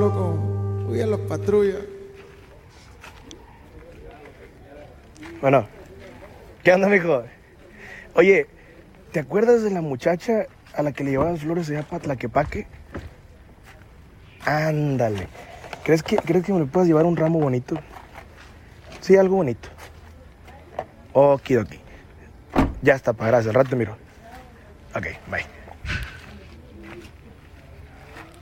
solo con uy, a los patrullas. Bueno, ¿qué onda, mijo? Oye, ¿te acuerdas de la muchacha a la que le llevaban flores allá para Tlaquepaque? Ándale. ¿Crees que me le puedas llevar un ramo bonito? Sí, algo bonito. Okidoki. Ya está, pa, gracias. Al rato te miro. Ok, bye.